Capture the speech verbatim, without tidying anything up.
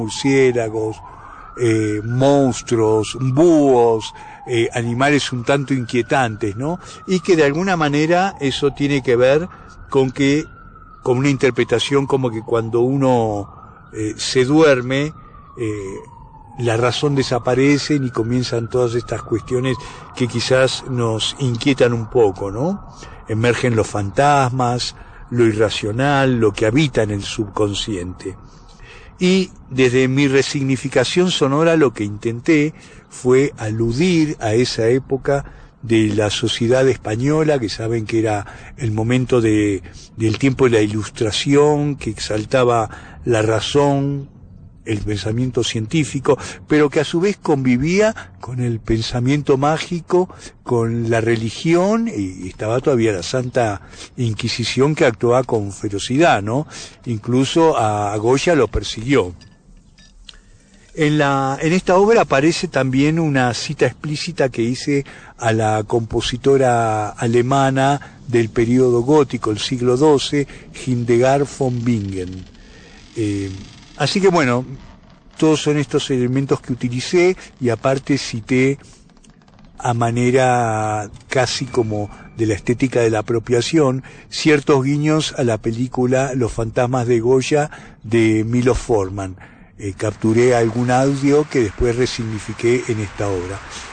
murciélagos, eh, monstruos, búhos, eh, animales un tanto inquietantes, ¿no? Y que de alguna manera eso tiene que ver con que, con una interpretación como que cuando uno eh, se duerme, eh, la razón desaparece y comienzan todas estas cuestiones que quizás nos inquietan un poco, ¿no? Emergen los fantasmas, lo irracional, lo que habita en el subconsciente. Y desde mi resignificación sonora lo que intenté fue aludir a esa época de la sociedad española, que saben que era el momento de, del tiempo de la Ilustración, que exaltaba la razón, el pensamiento científico, pero que a su vez convivía con el pensamiento mágico, con la religión, y estaba todavía la Santa Inquisición que actuaba con ferocidad, ¿no? Incluso a Goya lo persiguió. En la, en esta obra aparece también una cita explícita que hice a la compositora alemana del período gótico, el siglo doce, Hildegard von Bingen. Eh, Así que bueno, todos son estos elementos que utilicé y aparte cité a manera casi como de la estética de la apropiación ciertos guiños a la película Los fantasmas de Goya de Milos Forman. Eh, capturé algún audio que después resignifiqué en esta obra.